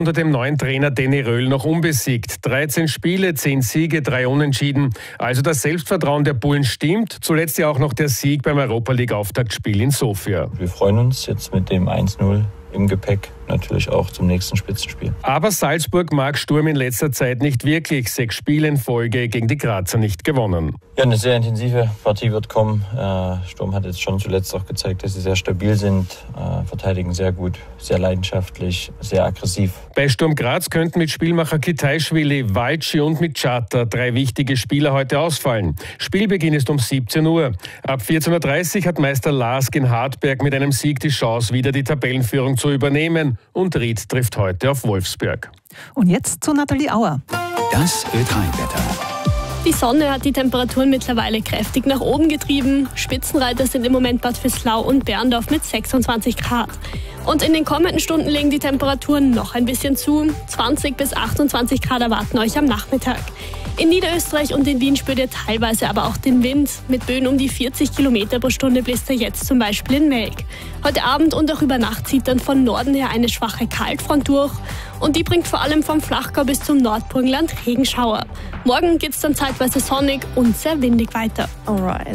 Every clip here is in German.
Unter dem neuen Trainer Danny Röhl noch unbesiegt. 13 Spiele, 10 Siege, 3 Unentschieden. Also das Selbstvertrauen der Bullen stimmt. Zuletzt ja auch noch der Sieg beim Europa-League-Auftaktspiel in Sofia. Wir freuen uns jetzt mit dem 1-0 im Gepäck natürlich auch zum nächsten Spitzenspiel. Aber Salzburg mag Sturm in letzter Zeit nicht wirklich. 6 Spiele in Folge gegen die Grazer nicht gewonnen. Ja, eine sehr intensive Partie wird kommen. Sturm hat jetzt schon zuletzt auch gezeigt, dass sie sehr stabil sind, verteidigen sehr gut, sehr leidenschaftlich, sehr aggressiv. Bei Sturm Graz könnten mit Spielmacher Kitaischwili, Walci und mit Chata 3 wichtige Spieler heute ausfallen. Spielbeginn ist um 17 Uhr. Ab 14.30 Uhr hat Meister Lask in Hartberg mit einem Sieg die Chance, wieder die Tabellenführung zu übernehmen. Und Ried trifft heute auf Wolfsberg. Und jetzt zu Nathalie Auer. Das Ö3-Wetter. Die Sonne hat die Temperaturen mittlerweile kräftig nach oben getrieben. Spitzenreiter sind im Moment Bad Visslau und Berndorf mit 26 Grad. Und in den kommenden Stunden legen die Temperaturen noch ein bisschen zu. 20 bis 28 Grad erwarten euch am Nachmittag. In Niederösterreich und in Wien spürt ihr teilweise aber auch den Wind. Mit Böen um die 40 Kilometer pro Stunde bläst er jetzt zum Beispiel in Melk. Heute Abend und auch über Nacht zieht dann von Norden her eine schwache Kaltfront durch. Und die bringt vor allem vom Flachgau bis zum Nordburgenland Regenschauer. Morgen geht es dann zeitweise sonnig und sehr windig weiter. Alright.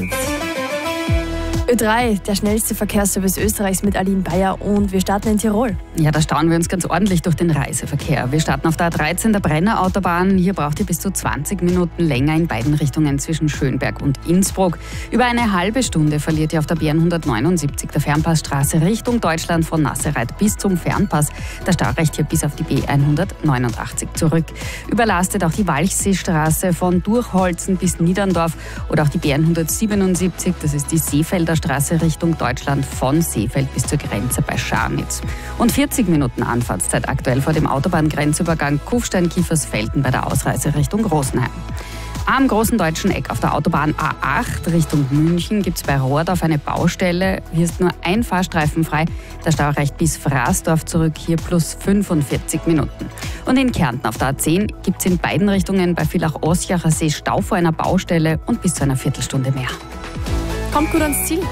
Ö3, der schnellste Verkehrsservice Österreichs mit Aline Bayer, und wir starten in Tirol. Ja, da stauen wir uns ganz ordentlich durch den Reiseverkehr. Wir starten auf der A13 der Brennerautobahn. Hier braucht ihr bis zu 20 Minuten länger in beiden Richtungen zwischen Schönberg und Innsbruck. Über eine halbe Stunde verliert ihr auf der B179 der Fernpassstraße Richtung Deutschland von Nassereit bis zum Fernpass. Der Stau reicht hier bis auf die B189 zurück. Überlastet auch die Walchseestraße von Durchholzen bis Niederndorf oder auch die B177, das ist die Seefelder Straße Richtung Deutschland von Seefeld bis zur Grenze bei Scharnitz. Und 40 Minuten Anfahrtszeit aktuell vor dem Autobahngrenzübergang Kufstein-Kiefersfelden bei der Ausreise Richtung Rosenheim. Am großen deutschen Eck auf der Autobahn A8 Richtung München gibt es bei Rohrdorf eine Baustelle. Hier ist nur ein Fahrstreifen frei. Der Stau reicht bis Fraßdorf zurück, hier plus 45 Minuten. Und in Kärnten auf der A10 gibt es in beiden Richtungen bei Villach-Osjacher See Stau vor einer Baustelle und bis zu einer Viertelstunde mehr. Kommt gut ans Ziel.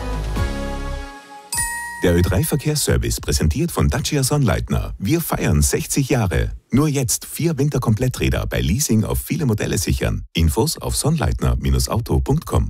Der Ö3-Verkehrsservice präsentiert von Dacia Sonnleitner. Wir feiern 60 Jahre. Nur jetzt 4 Winterkompletträder bei Leasing auf viele Modelle sichern. Infos auf sonnleitner-auto.com.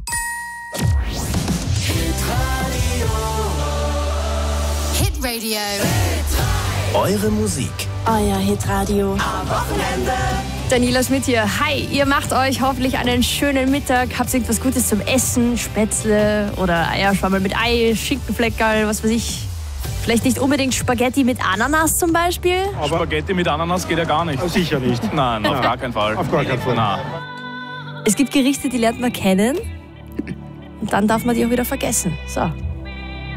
Hitradio. Eure Musik. Euer Hitradio. Am Wochenende. Daniela Schmidt hier. Hi, ihr macht euch hoffentlich einen schönen Mittag. Habt ihr irgendwas Gutes zum Essen? Spätzle oder Eierschwammel mit Ei, Schinkenfleckerl, was weiß ich. Vielleicht nicht unbedingt Spaghetti mit Ananas zum Beispiel? Aber Spaghetti mit Ananas geht ja gar nicht. Sicher nicht. Nein, auf gar keinen Fall. Auf gar keinen Fall. Nein. Es gibt Gerichte, die lernt man kennen und dann darf man die auch wieder vergessen. So.